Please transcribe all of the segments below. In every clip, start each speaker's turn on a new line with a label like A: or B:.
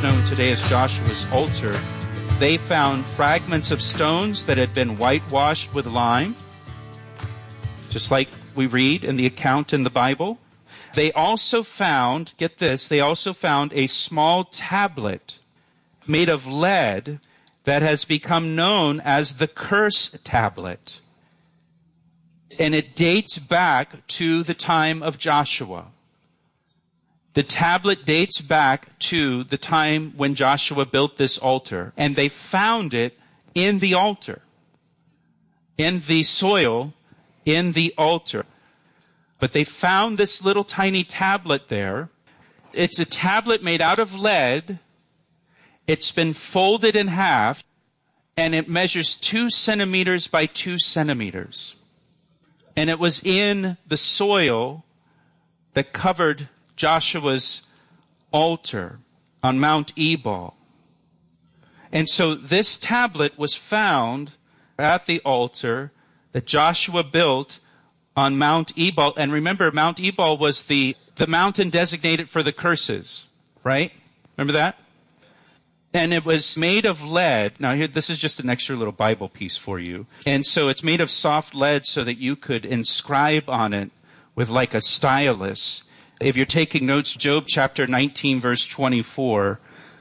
A: known today as Joshua's altar, they found fragments of stones that had been whitewashed with lime, just like we read in the account in the Bible. They also found, get this, they also found a small tablet made of lead that has become known as the curse tablet. And it dates back to the time of Joshua. The tablet dates back to the time when Joshua built this altar. And they found it in the altar, in the soil, in the altar. But they found this little tiny tablet there. It's a tablet made out of lead. It's been folded in half, and it measures 2 centimeters by 2 centimeters. And it was in the soil that covered Joshua's altar on Mount Ebal. And so this tablet was found at the altar that Joshua built on Mount Ebal. And remember, Mount Ebal was the mountain designated for the curses, right? Remember that? And it was made of lead. Now here, this is just an extra little Bible piece for you. And so it's made of soft lead so that you could inscribe on it with like a stylus. If you're taking notes, Job chapter 19, verse 24,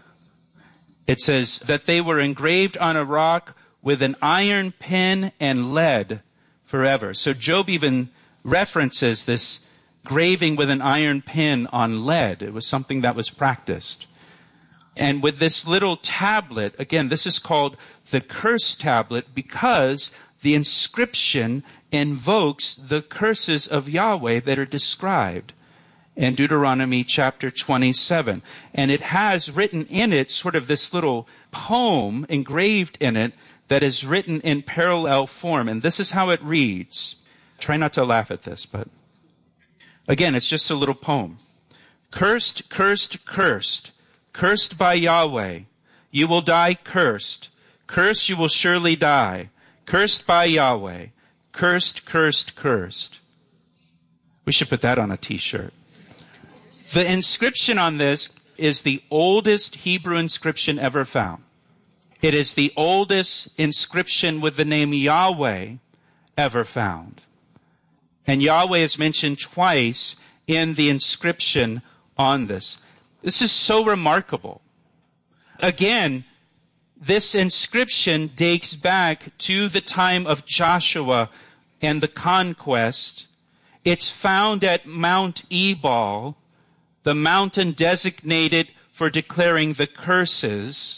A: it says that they were engraved on a rock with an iron pen and lead forever. So Job even references this graving with an iron pen on lead. It was something that was practiced. And with this little tablet, again, this is called the curse tablet because the inscription invokes the curses of Yahweh that are described in Deuteronomy chapter 27. And it has written in it sort of this little poem engraved in it that is written in parallel form. And this is how it reads. Try not to laugh at this, but again, it's just a little poem. Cursed, cursed, cursed. Cursed by Yahweh. You will die cursed. Cursed, you will surely die. Cursed by Yahweh. Cursed, cursed, cursed. We should put that on a t-shirt. The inscription on this is the oldest Hebrew inscription ever found. It is the oldest inscription with the name Yahweh ever found. And Yahweh is mentioned twice in the inscription on this. This is so remarkable. Again, this inscription dates back to the time of Joshua and the conquest. It's found at Mount Ebal, the mountain designated for declaring the curses.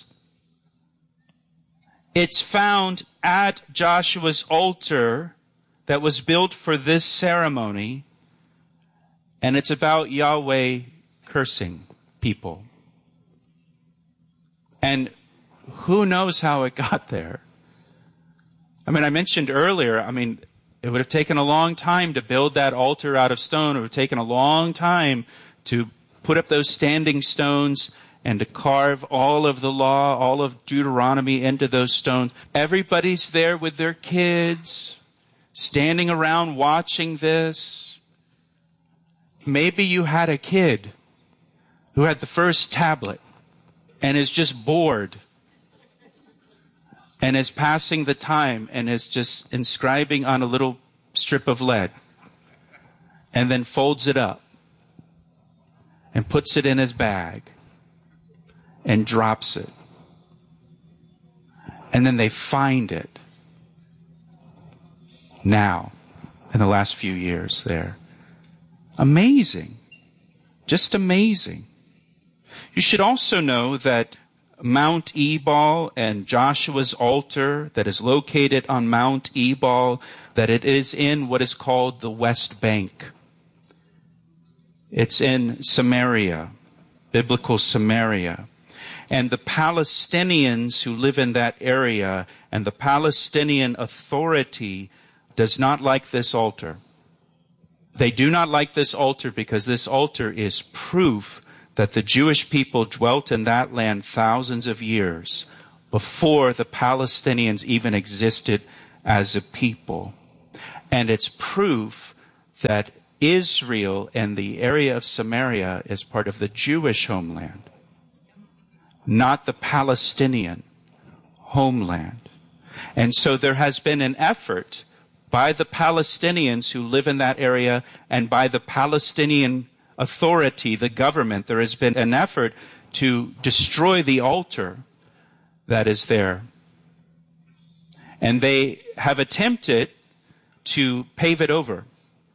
A: It's found at Joshua's altar that was built for this ceremony. And it's about Yahweh cursing people. And who knows how it got there? I mean, I mentioned earlier, it would have taken a long time to build that altar out of stone. It would have taken a long time to put up those standing stones and to carve all of the law, all of Deuteronomy into those stones. Everybody's there with their kids, standing around watching this. Maybe you had a kid who had the first tablet and is just bored and is passing the time and is just inscribing on a little strip of lead and then folds it up and puts it in his bag and drops it. And then they find it now in the last few years there. Amazing. Just amazing. You should also know that Mount Ebal and Joshua's altar that is located on Mount Ebal, that it is in what is called the West Bank. It's in Samaria, biblical Samaria. And the Palestinians who live in that area and the Palestinian Authority does not like this altar. They do not like this altar because this altar is proof that the Jewish people dwelt in that land thousands of years before the Palestinians even existed as a people. And it's proof that Israel and the area of Samaria is part of the Jewish homeland. not the Palestinian homeland. And so there has been an effort by the Palestinians who live in that area and by the Palestinian authority, the government, there has been an effort to destroy the altar that is there. And they have attempted to pave it over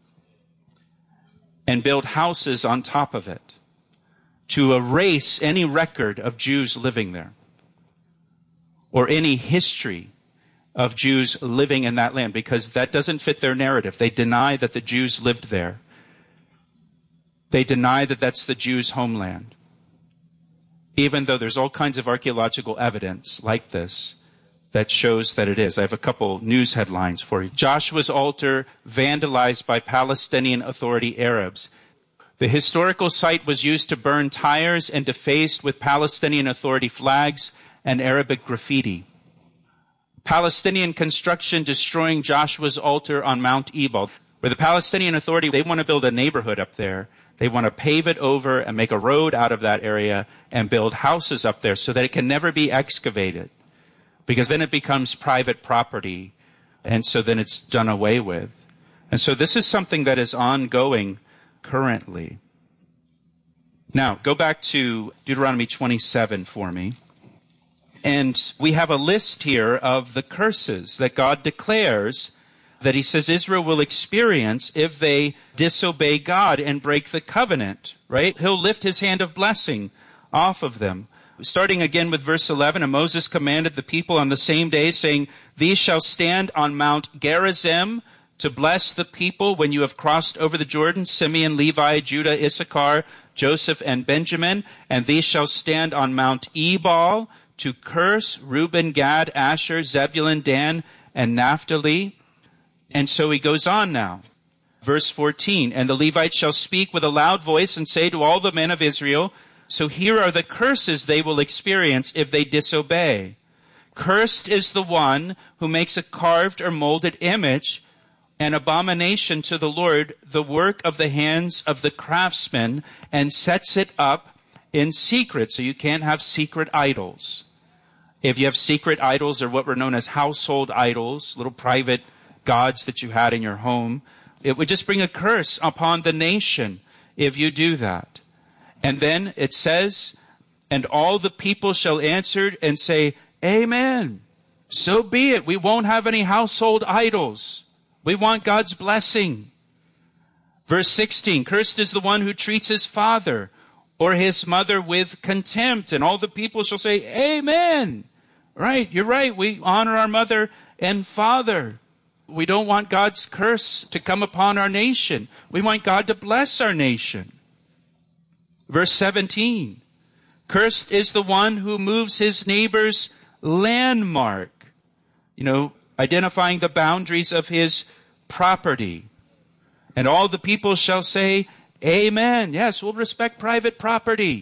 A: and build houses on top of it to erase any record of Jews living there or any history of Jews living in that land, because that doesn't fit their narrative. They deny that the Jews lived there. They deny that that's the Jews' homeland, even though there's all kinds of archaeological evidence like this that shows that it is. I have a couple news headlines for you. Joshua's altar vandalized by Palestinian Authority Arabs. The historical site was used to burn tires and defaced with Palestinian Authority flags and Arabic graffiti. Palestinian construction destroying Joshua's altar on Mount Ebal. Where the Palestinian Authority, they want to build a neighborhood up there. They want to pave it over and make a road out of that area and build houses up there so that it can never be excavated, because then it becomes private property, and so then it's done away with. And so this is something that is ongoing currently. Now, go back to Deuteronomy 27 for me. And we have a list here of the curses that God declares that he says Israel will experience if they disobey God and break the covenant, right? He'll lift his hand of blessing off of them. Starting again with verse 11, and Moses commanded the people on the same day, saying, "These shall stand on Mount Gerizim to bless the people when you have crossed over the Jordan, Simeon, Levi, Judah, Issachar, Joseph, and Benjamin. And these shall stand on Mount Ebal to curse Reuben, Gad, Asher, Zebulun, Dan, and Naphtali." And so he goes on now. Verse 14, "And the Levites shall speak with a loud voice and say to all the men of Israel, so here are the curses they will experience if they disobey. Cursed is the one who makes a carved or molded image, an abomination to the Lord, the work of the hands of the craftsman, and sets it up in secret." So you can't have secret idols. If you have secret idols, or what were known as household idols, little private gods that you had in your home, it would just bring a curse upon the nation if you do that. And then it says, "And all the people shall answer and say, Amen. So be it. We won't have any household idols. We want God's blessing." Verse 16, "Cursed is the one who treats his father or his mother with contempt." And all the people shall say, "Amen." Right, you're right. We honor our mother and father. We don't want God's curse to come upon our nation. We want God to bless our nation. Verse 17, "Cursed is the one who moves his neighbor's landmark," identifying the boundaries of his property. "And all the people shall say, Amen." Yes, we'll respect private property.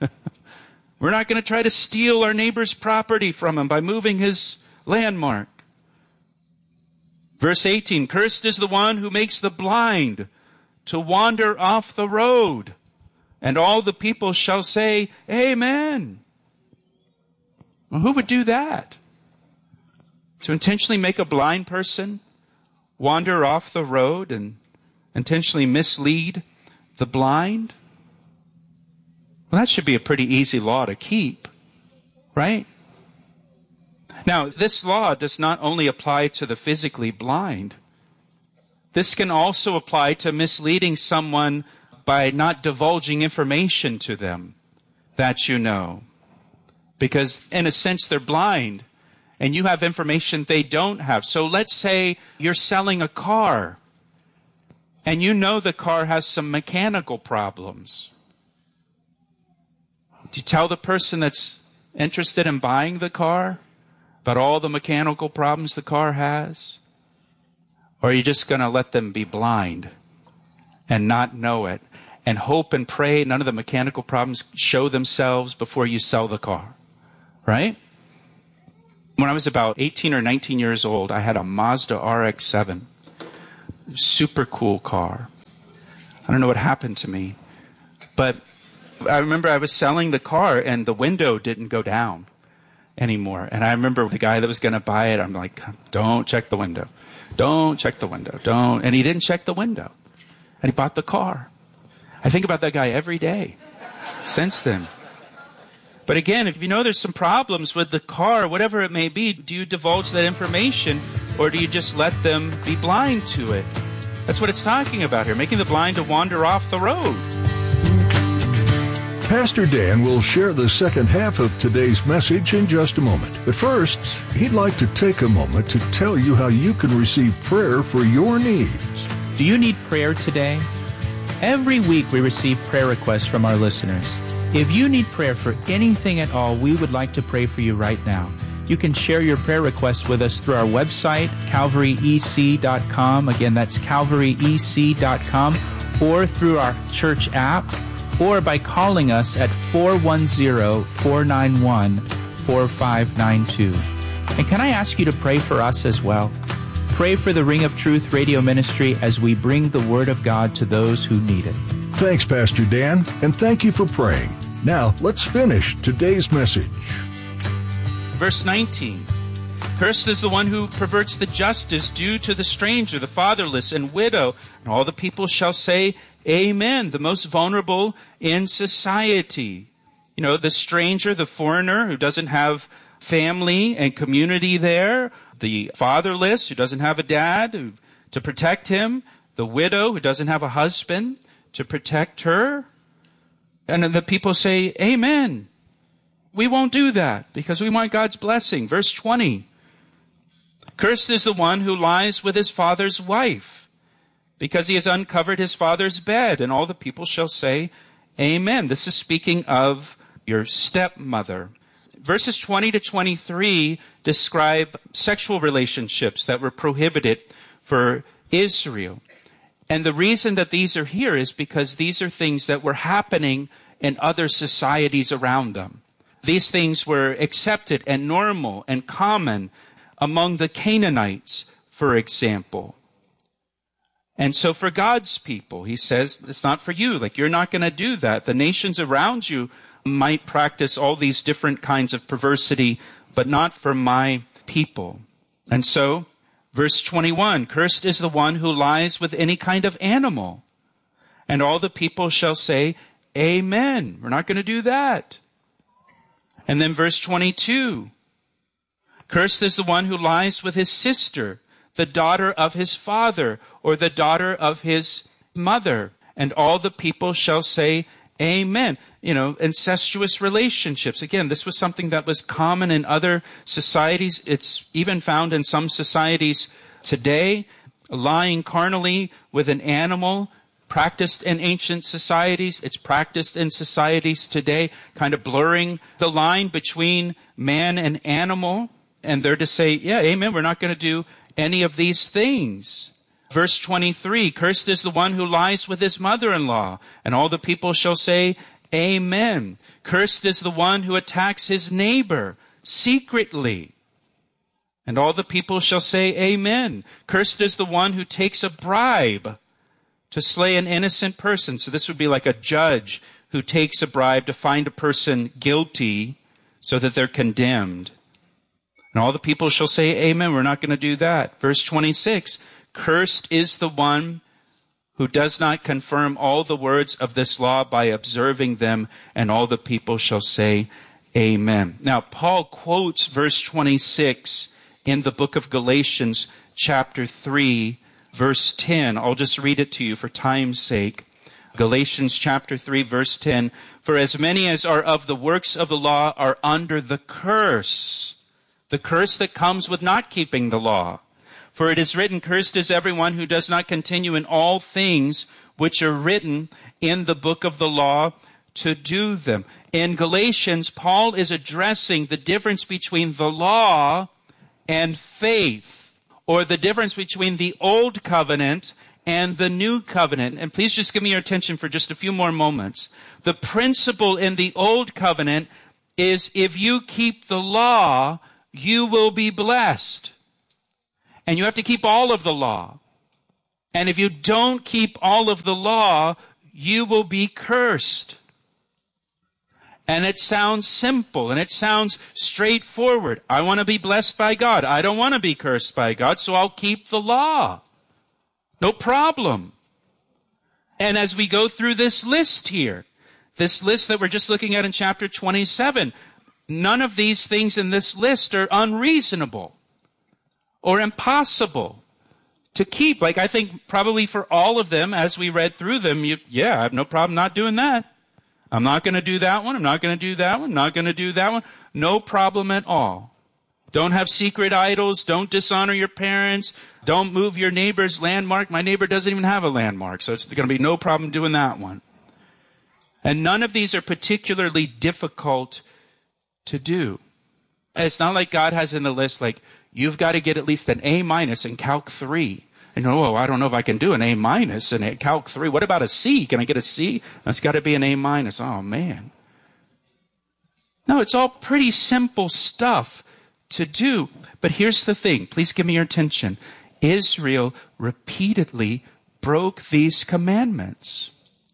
A: We're not going to try to steal our neighbor's property from him by moving his landmark. Verse 18, "Cursed is the one who makes the blind to wander off the road. And all the people shall say, Amen." Well, who would do that? To intentionally make a blind person wander off the road and intentionally mislead the blind? Well, that should be a pretty easy law to keep, right? Now, this law does not only apply to the physically blind. This can also apply to misleading someone by not divulging information to them that you know. Because in a sense, they're blind and you have information they don't have. So let's say you're selling a car and you know the car has some mechanical problems. Do you tell the person that's interested in buying the car about all the mechanical problems the car has? Or are you just going to let them be blind and not know it and hope and pray none of the mechanical problems show themselves before you sell the car? Right? When I was about 18 or 19 years old, I had a Mazda RX-7. Super cool car. I don't know what happened to me. But I remember I was selling the car and the window didn't go down anymore. And I remember the guy that was going to buy it, I'm like, don't check the window. Don't check the window. Don't. And he didn't check the window. And he bought the car. I think about that guy every day since then. But again, if you know there's some problems with the car, whatever it may be, do you divulge that information or do you just let them be blind to it? That's what it's talking about here, making the blind to wander off the road.
B: Pastor Dan will share the second half of today's message in just a moment. But first, he'd like to take a moment to tell you how you can receive prayer for your needs.
C: Do you need prayer today? Every week we receive prayer requests from our listeners. If you need prayer for anything at all, we would like to pray for you right now. You can share your prayer requests with us through our website, calvaryec.com. Again, that's calvaryec.com, or through our church app, or by calling us at 410-491-4592. And can I ask you to pray for us as well? Pray for the Ring of Truth radio ministry as we bring the Word of God to those who need it.
B: Thanks, Pastor Dan, and thank you for praying. Now, let's finish today's message.
A: Verse 19. Cursed is the one who perverts the justice due to the stranger, the fatherless, and widow. And all the people shall say, Amen. The most vulnerable in society. You know, the stranger, the foreigner who doesn't have family and community there. The fatherless who doesn't have a dad to protect him. The widow who doesn't have a husband to protect her. And then the people say, Amen. We won't do that because we want God's blessing. Verse 20. Cursed is the one who lies with his father's wife, because he has uncovered his father's bed. And all the people shall say, Amen. This is speaking of your stepmother. Verses 20 to 23 describe sexual relationships that were prohibited for Israel. And the reason that these are here is because these are things that were happening in other societies around them. These things were accepted and normal and common among the Canaanites, for example. And so for God's people, he says, it's not for you. Like, you're not going to do that. The nations around you might practice all these different kinds of perversity, but not for my people. And so, verse 21, cursed is the one who lies with any kind of animal. And all the people shall say, Amen. We're not going to do that. And then verse 22, cursed is the one who lies with his sister, the daughter of his father, or the daughter of his mother. And all the people shall say, Amen. You know, incestuous relationships. Again, this was something that was common in other societies. It's even found in some societies today. Lying carnally with an animal, practiced in ancient societies. It's practiced in societies today, kind of blurring the line between man and animal. And they're to say, yeah, amen, we're not going to do any of these things. Verse 23, cursed is the one who lies with his mother-in-law, and all the people shall say, Amen. Cursed is the one who attacks his neighbor secretly, and all the people shall say, Amen. Cursed is the one who takes a bribe to slay an innocent person. So this would be like a judge who takes a bribe to find a person guilty so that they're condemned. And all the people shall say, Amen. We're not going to do that. Verse 26, cursed is the one who does not confirm all the words of this law by observing them, and all the people shall say, Amen. Now, Paul quotes verse 26 in the book of Galatians, chapter 3, verse 10. I'll just read it to you for time's sake. Galatians chapter 3, verse 10. For as many as are of the works of the law are under the curse that comes with not keeping the law. For it is written, cursed is everyone who does not continue in all things which are written in the book of the law to do them. In Galatians, Paul is addressing the difference between the law and faith, or the difference between the old covenant and the new covenant. And please just give me your attention for just a few more moments. The principle in the old covenant is if you keep the law, you will be blessed. And you have to keep all of the law. And if you don't keep all of the law, you will be cursed. And it sounds simple, and it sounds straightforward. I want to be blessed by God. I don't want to be cursed by God, so I'll keep the law. No problem. And as we go through this list here, this list that we're just looking at in chapter 27, none of these things in this list are unreasonable or impossible to keep. Like, I think probably for all of them, as we read through them, I have no problem not doing that. I'm not going to do that one. I'm not going to do that one. Not going to do that one. No problem at all. Don't have secret idols. Don't dishonor your parents. Don't move your neighbor's landmark. My neighbor doesn't even have a landmark, so it's going to be no problem doing that one. And none of these are particularly difficult to do. It's not like God has in the list, like, you've got to get at least an A- in Calc 3. And I don't know if I can do an A- in Calc 3. What about a C? Can I get a C? That's got to be an A-. Oh, man. No, it's all pretty simple stuff to do. But here's the thing. Please give me your attention. Israel repeatedly broke these commandments.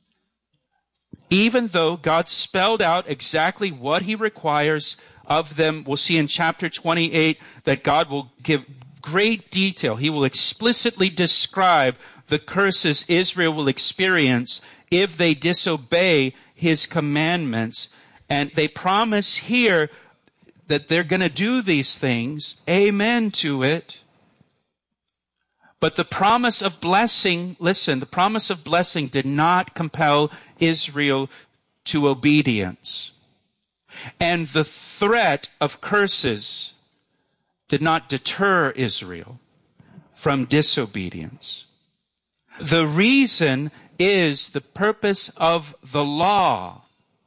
A: Even though God spelled out exactly what he requires of them, we'll see in chapter 28 that God will give great detail. He will explicitly describe the curses Israel will experience if they disobey his commandments. And they promise here that they're going to do these things. Amen to it. But the promise of blessing, listen, the promise of blessing did not compel Israel to obedience. And the threat of curses did not deter Israel from disobedience. The reason is the purpose of the law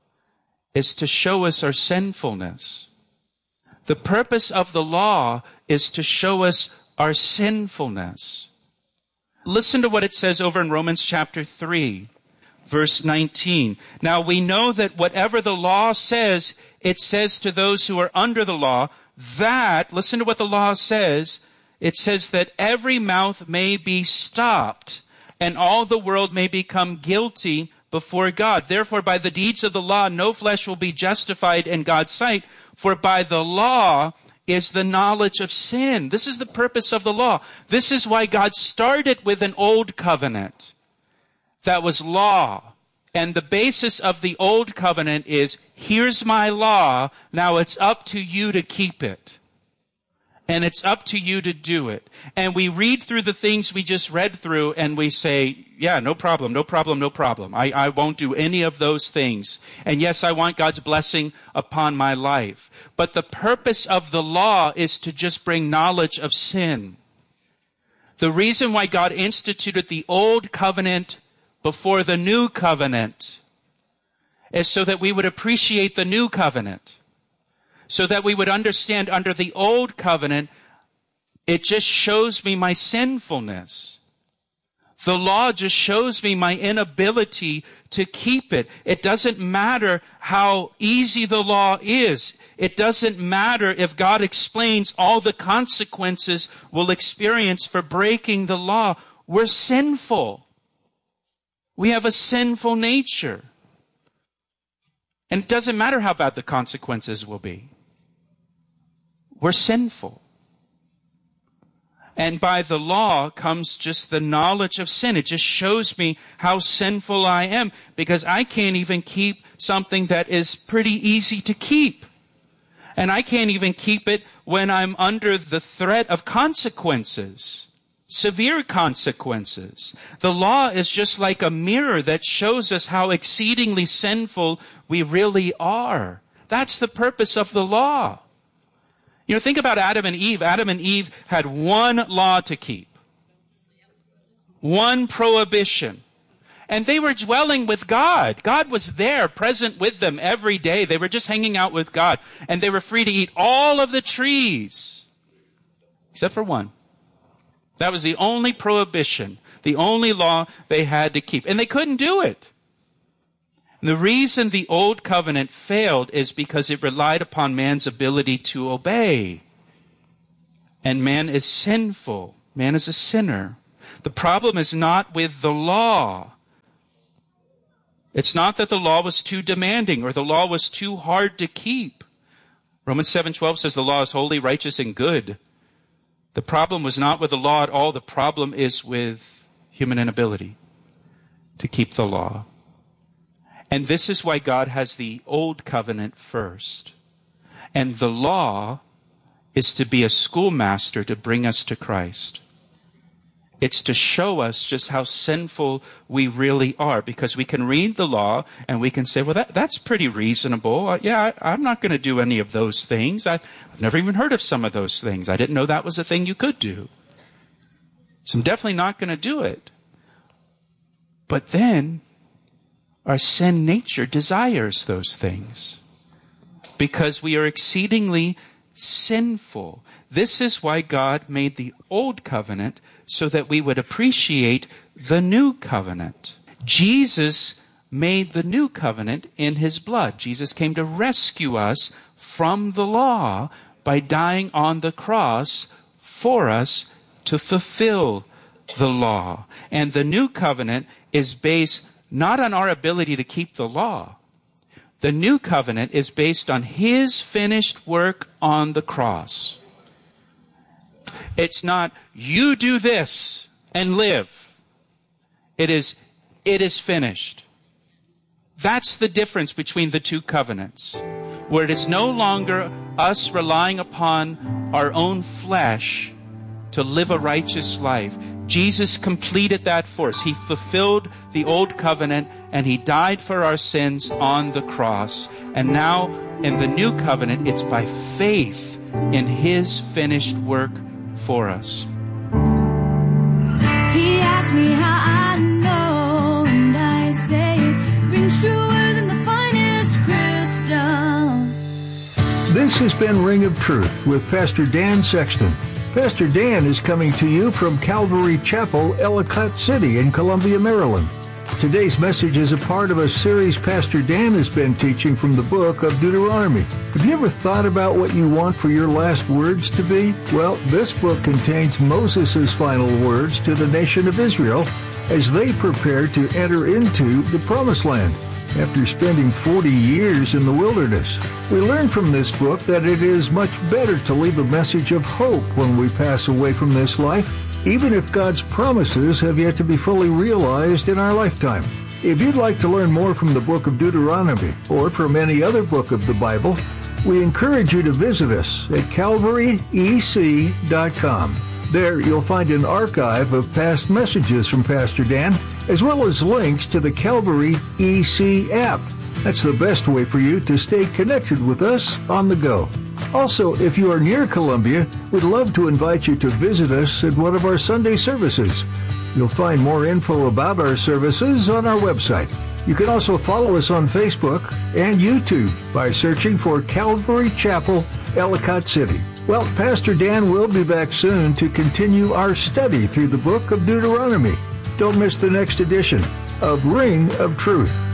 A: is to show us our sinfulness. The purpose of the law is to show us our sinfulness. Listen to what it says over in Romans chapter 3, verse 19. Now we know that whatever the law says, it says to those who are under the law, that, listen to what the law says, it says that every mouth may be stopped and all the world may become guilty before God. Therefore, by the deeds of the law, no flesh will be justified in God's sight, for by the law is the knowledge of sin. This is the purpose of the law. This is why God started with an old covenant that was law. And the basis of the old covenant is, here's my law, now it's up to you to keep it. And it's up to you to do it. And we read through the things we just read through and we say, yeah, no problem, no problem, no problem. I won't do any of those things. And yes, I want God's blessing upon my life. But the purpose of the law is to just bring knowledge of sin. The reason why God instituted the old covenant before the new covenant is so that we would appreciate the new covenant. So that we would understand under the old covenant, it just shows me my sinfulness. The law just shows me my inability to keep it. It doesn't matter how easy the law is. It doesn't matter if God explains all the consequences we'll experience for breaking the law. We're sinful. We have a sinful nature. And it doesn't matter how bad the consequences will be. We're sinful. And by the law comes just the knowledge of sin. It just shows me how sinful I am, because I can't even keep something that is pretty easy to keep. And I can't even keep it when I'm under the threat of consequences, severe consequences. The law is just like a mirror that shows us how exceedingly sinful we really are. That's the purpose of the law. You know, think about Adam and Eve. Adam and Eve had one law to keep. One prohibition. And they were dwelling with God. God was there, present with them every day. They were just hanging out with God. And they were free to eat all of the trees. Except for one. That was the only prohibition. The only law they had to keep. And they couldn't do it. The reason the old covenant failed is because it relied upon man's ability to obey. And man is sinful. Man is a sinner. The problem is not with the law. It's not that the law was too demanding or the law was too hard to keep. Romans 7:12 says the law is holy, righteous, and good. The problem was not with the law at all. The problem is with human inability to keep the law. And this is why God has the old covenant first. And the law is to be a schoolmaster to bring us to Christ. It's to show us just how sinful we really are, because we can read the law and we can say, well, that's pretty reasonable. I'm not going to do any of those things. I've never even heard of some of those things. I didn't know that was a thing you could do. So I'm definitely not going to do it. But then our sin nature desires those things because we are exceedingly sinful. This is why God made the old covenant, so that we would appreciate the new covenant. Jesus made the new covenant in his blood. Jesus came to rescue us from the law by dying on the cross for us to fulfill the law. And the new covenant is based not on our ability to keep the law. The new covenant is based on his finished work on the cross. It's not, you do this and live. It is finished. That's the difference between the two covenants, where it is no longer us relying upon our own flesh to live a righteous life. Jesus completed that for us. He fulfilled the old covenant and he died for our sins on the cross. And now in the new covenant, it's by faith in his finished work for us.
D: He asked me how I know, and I say it rings truer than the finest crystal.
B: This has been Ring of Truth with Pastor Dan Sexton. Pastor Dan is coming to you from Calvary Chapel, Ellicott City in Columbia, Maryland. Today's message is a part of a series Pastor Dan has been teaching from the book of Deuteronomy. Have you ever thought about what you want for your last words to be? Well, this book contains Moses' final words to the nation of Israel as they prepared to enter into the Promised Land after spending 40 years in the wilderness. We learn from this book that it is much better to leave a message of hope when we pass away from this life, even if God's promises have yet to be fully realized in our lifetime. If you'd like to learn more from the book of Deuteronomy or from any other book of the Bible, we encourage you to visit us at calvaryec.com. There you'll find an archive of past messages from Pastor Dan, as well as links to the Calvary EC app. That's the best way for you to stay connected with us on the go. Also, if you are near Columbia, we'd love to invite you to visit us at one of our Sunday services. You'll find more info about our services on our website. You can also follow us on Facebook and YouTube by searching for Calvary Chapel, Ellicott City. Well, Pastor Dan will be back soon to continue our study through the book of Deuteronomy. Don't miss the next edition of Ring of Truth.